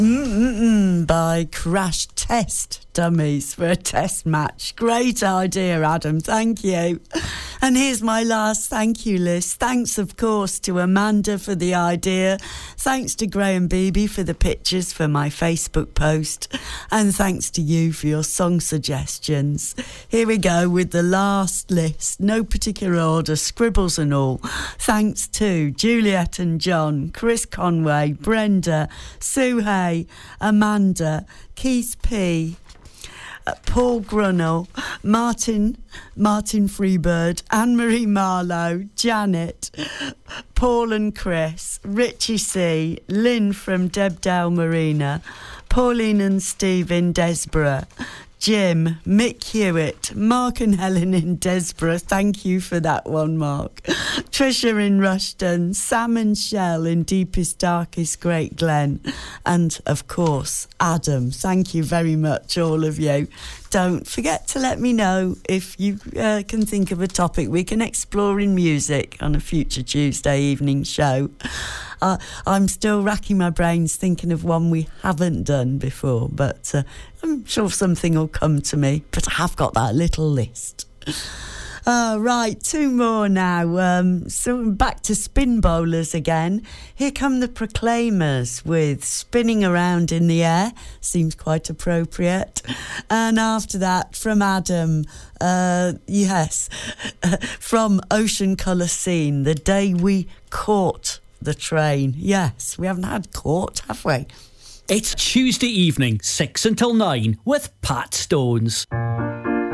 By Crash Test Dummies for a test match. Great idea, Adam. Thank you. And here's my last thank you list. Thanks, of course, to Amanda for the idea. Thanks to Graham Beebe for the pictures for my Facebook post. And thanks to you for your song suggestions. Here we go with the last list. No particular order, scribbles and all. Thanks to Juliet and John, Chris Conway, Brenda, Sue Hay, Amanda, Keith P., Paul Grunnell, Martin Freebird, Anne-Marie Marlowe, Janet, Paul and Chris, Richie C., Lynn from Debdale Marina, Pauline and Steve in Desborough, Jim, Mick Hewitt, Mark and Helen in Desborough. Thank you for that one, Mark. Tricia in Rushden, Sam and Shell in Deepest, Darkest, Great Glen. And, of course, Adam. Thank you very much, all of you. Don't forget to let me know if you can think of a topic we can explore in music on a future Tuesday evening show. I'm still racking my brains thinking of one we haven't done before, but I'm sure something will come to me. But I have got that little list. Right, two more now. So back to spin bowlers again. Here come the Proclaimers with Spinning Around in the Air. Seems quite appropriate. And after that, from Adam, yes, from Ocean Colour Scene, The Day We Caught the Train. Yes, we haven't had caught, have we? It's Tuesday evening, 6 until 9, with Pat Stones.